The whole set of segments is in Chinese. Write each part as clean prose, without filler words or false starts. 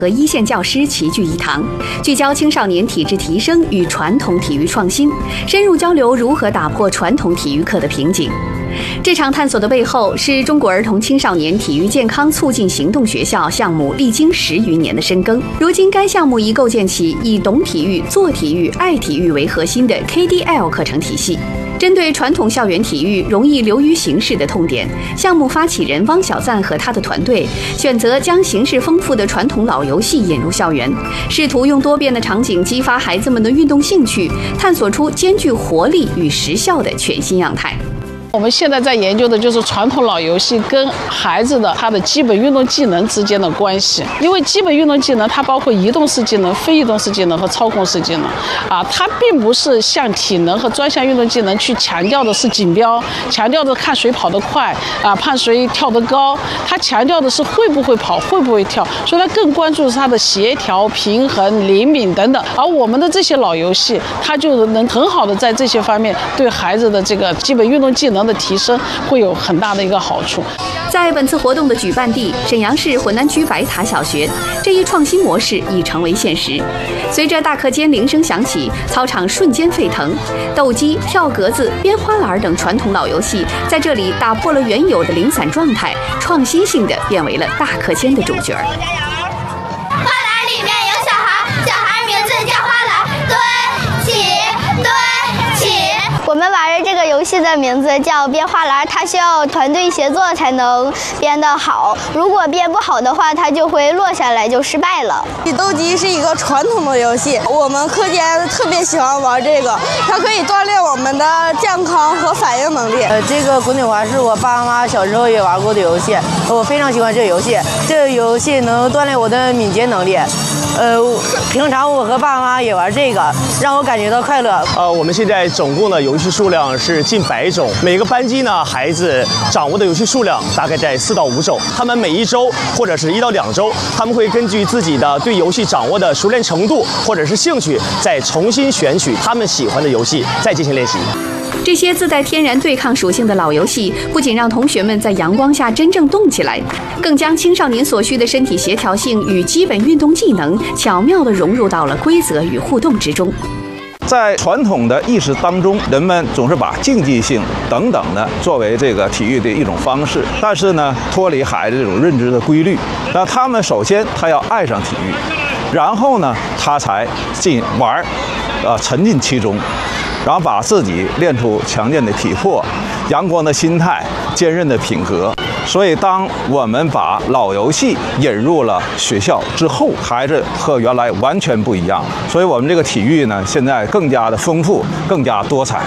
和一线教师齐聚一堂，聚焦青少年体质提升与传统体育创新，深入交流如何打破传统体育课的瓶颈。这场探索的背后，是中国儿童青少年体育健康促进行动学校项目历经10余年的深耕。如今，该项目已构建起以懂体育、做体育、爱体育为核心的 KDL 课程体系。针对传统校园体育容易流于形式的痛点，项目发起人汪小赞和他的团队选择将形式丰富的传统老游戏引入校园，试图用多变的场景激发孩子们的运动兴趣，探索出兼具活力与时效的全新样态。 我们现在在研究的就是传统老游戏跟孩子的他的基本运动技能之间的关系，因为基本运动技能它包括移动式技能、非移动式技能和操控式技能，它并不是像体能和专项运动技能去强调的是锦标，强调的看谁跑得快看谁跳得高，它强调的是会不会跑、会不会跳，所以它更关注是它的协调、平衡、灵敏等等。而我们的这些老游戏，它就能很好的在这些方面对孩子的这个基本运动技能的提升会有很大的一个好处。 在本次活动的举办地沈阳市浑南区白塔小学，这一创新模式已成为现实。随着大课间铃声响起，操场瞬间沸腾，斗鸡、跳格子、编花篮等传统老游戏在这里打破了原有的零散状态，创新性的变为了大课间的主角。 花篮里面有小孩，小孩名字叫花篮，蹲起，蹲起。 我们玩的这个游戏的名字叫编花篮，它需要团队协作才能编得好，如果编不好的话，它就会落下来，就失败了。 斗鸡是一个传统的游戏，我们课间特别喜欢玩这个，它可以锻炼我们的健康和反应能力。 这个滚铁环是我爸妈小时候也玩过的游戏，我非常喜欢这个游戏。这个游戏能锻炼我的敏捷能力。平常我和爸妈也玩这个，让我感觉到快乐。 我们现在总共的游戏数量是近100种，每个班级呢，孩子掌握的游戏数量大概在4到5种。他们每1周或者是1到2周，他们会根据自己的对游戏掌握的熟练程度或者是兴趣，再重新选取他们喜欢的游戏，再进行练习。 这些自带天然对抗属性的老游戏，不仅让同学们在阳光下真正动起来，更将青少年所需的身体协调性与基本运动技能巧妙地融入到了规则与互动之中。 在传统的意识当中，人们总是把竞技性等等的作为这个体育的一种方式，但是呢，脱离孩子这种认知的规律，那他们首先他要爱上体育，然后呢，他才玩，沉浸其中。然后把自己练出强健的体魄、阳光的心态、坚韧的品格。所以，当我们把老游戏引入了学校之后，孩子和原来完全不一样。所以我们这个体育呢，现在更加的丰富，更加多彩。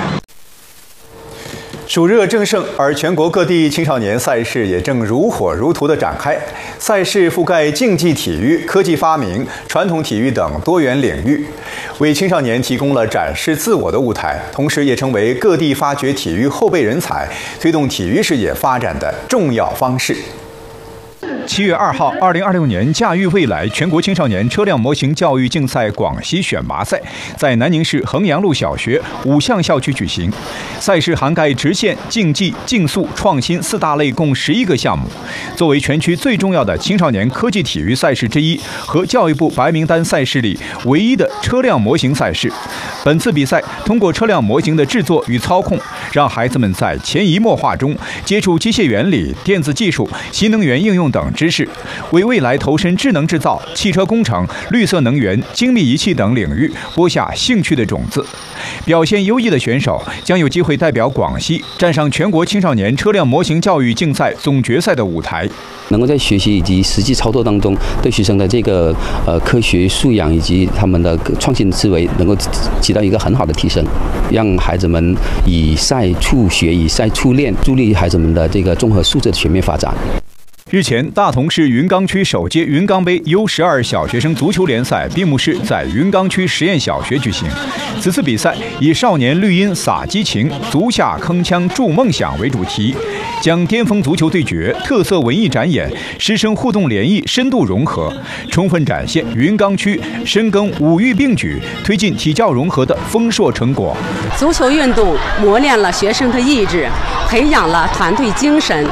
暑热正盛，而全国各地青少年赛事也正如火如荼地展开。赛事覆盖竞技体育、科技发明、传统体育等多元领域，为青少年提供了展示自我的舞台，同时也成为各地发掘体育后备人才、推动体育事业发展的重要方式。 7月2号，2026年驾驭未来全国青少年车辆模型教育竞赛广西选拔赛在南宁市衡阳路小学5项校区举行。赛事涵盖直线、竞技、竞速、创新4大类，共11个项目。作为全区最重要的青少年科技体育赛事之一，和教育部白名单赛事里唯一的车辆模型赛事，本次比赛通过车辆模型的制作与操控，让孩子们在潜移默化中接触机械原理、电子技术、新能源应用等知识，为未来投身智能制造、汽车工程、绿色能源、精密仪器等领域播下兴趣的种子。表现优异的选手将有机会代表广西站上全国青少年车辆模型教育竞赛总决赛的舞台。 能够在学习以及实际操作当中，对学生的这个科学素养以及他们的创新思维能够起到一个很好的提升，让孩子们以赛促学、以赛促练，助力孩子们的这个综合素质的全面发展。 日前，大同市云冈区首届云冈杯 U12小学生足球联赛闭幕式在云冈区实验小学举行。此次比赛以少年绿茵洒激情，足下铿锵筑梦想为主题，将巅峰足球对决、特色文艺展演、师生互动联谊深度融合，充分展现云冈区深耕五育并举、推进体教融合的丰硕成果。 足球运动磨练了学生的意志，培养了团队精神，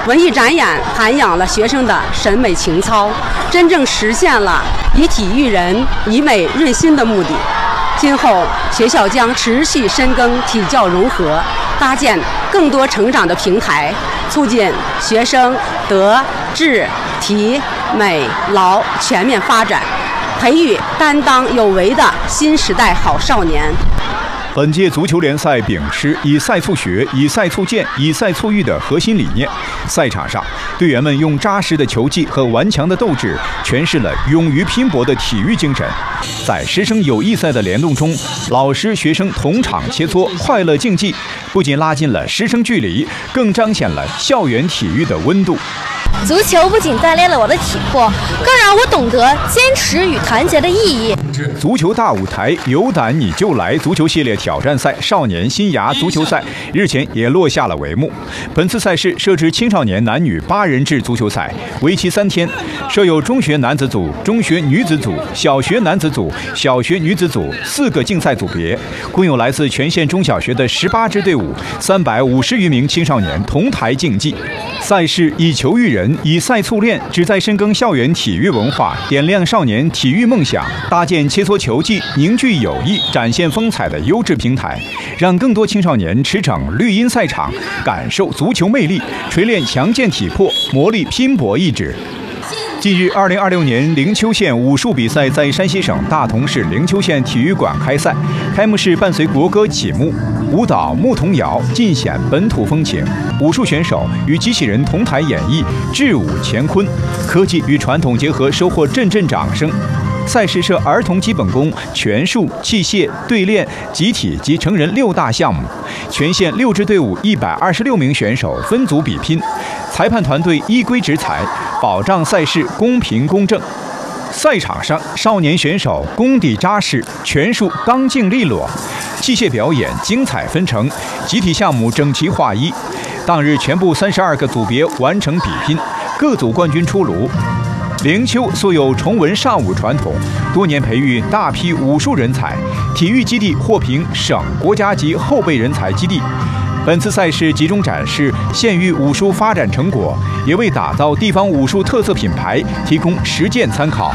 文艺展演涵养了学生的审美情操，真正实现了以体育人、以美润心的目的。今后学校将持续深耕体教融合，搭建更多成长的平台，促进学生德智体美劳全面发展，培育担当有为的新时代好少年。 本届足球联赛秉持以赛促学、以赛促建、以赛促育的核心理念，赛场上队员们用扎实的球技和顽强的斗志，诠释了勇于拼搏的体育精神。在师生友谊赛的联动中，老师学生同场切磋，快乐竞技，不仅拉近了师生距离，更彰显了校园体育的温度。 足球不仅锻炼了我的体魄，更让我懂得坚持与团结的意义。 足球大舞台，有胆你就来！足球系列挑战赛少年新芽足球赛日前也落下了帷幕。本次赛事设置青少年男女8人制足球赛，为期3天，设有中学男子组、中学女子组、小学男子组、小学女子组4个竞赛组别，共有来自全县中小学的18支队伍，350余名青少年同台竞技。赛事以球育人，以赛促练，旨在深耕校园体育文化，点亮少年体育梦想，搭建切磋球技、凝聚友谊、展现风采的优质平台，让更多青少年驰骋绿茵赛场，感受足球魅力，锤炼强健体魄，磨砺拼搏意志。近日，2026年灵丘县武术比赛在山西省大同市灵丘县体育馆开赛。开幕式伴随国歌启幕，舞蹈牧童谣尽显本土风情，武术选手与机器人同台演绎智舞乾坤，科技与传统结合，收获阵阵掌声。赛事设儿童基本功、拳术、器械、对练、集体及成人6大项目，全县6支队伍126名选手分组比拼，裁判团队依规执裁，保障赛事公平公正。赛场上，少年选手功底扎实，拳术刚劲利落，器械表演精彩纷呈，集体项目整齐划一。当日全部32个组别完成比拼，各组冠军出炉。灵丘素有崇文尚武传统，多年培育大批武术人才，体育基地获评省国家级后备人才基地。本次赛事集中展示县域武术发展成果，也为打造地方武术特色品牌提供实践参考。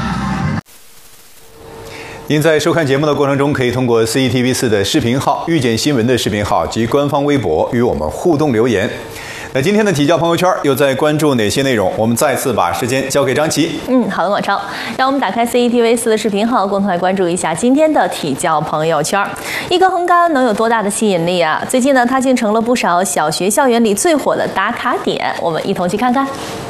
您在收看节目的过程中，可以通过 CCTV4 的视频号、遇见新闻的视频号及官方微博与我们互动留言。那今天的体教朋友圈又在关注哪些内容？我们再次把时间交给张琪。 好的，广超，让我们打开 CCTV4 的视频号，共同来关注一下今天的体教朋友圈。一个横杆能有多大的吸引力啊？最近呢，它竟成了不少小学校园里最火的打卡点。我们一同去看看。